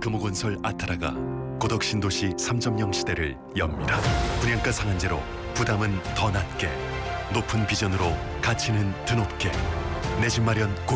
금호건설 아타라가 고덕 신도시 3.0 시대를 엽니다. 분양가 상한제로 부담은 더 낮게, 높은 비전으로 가치는 드높게, 내 집 마련